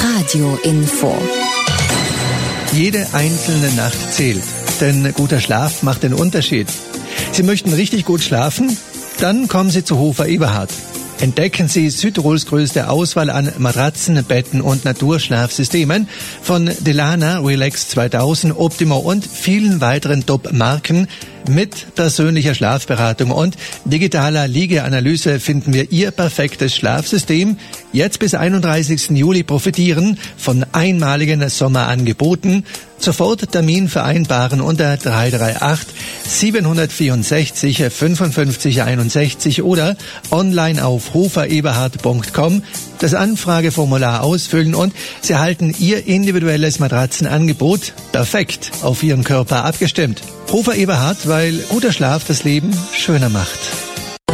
Radio Info. Jede einzelne Nacht zählt, denn guter Schlaf macht den Unterschied. Sie möchten richtig gut schlafen? Dann kommen Sie zu Hofer Eberhard. Entdecken Sie Südtirols größte Auswahl an Matratzen, Betten und Naturschlafsystemen von Delana, Relax 2000, Optimo und vielen weiteren Top-Marken. Mit persönlicher Schlafberatung und digitaler Liegeanalyse finden wir Ihr perfektes Schlafsystem. Jetzt bis 31. Juli profitieren von einmaligen Sommerangeboten. Sofort Termin vereinbaren unter 338 764 55 61 oder online auf hofereberhard.com das Anfrageformular ausfüllen und Sie erhalten Ihr individuelles Matratzenangebot perfekt auf Ihren Körper abgestimmt. Hofer Eberhard, weil guter Schlaf das Leben schöner macht.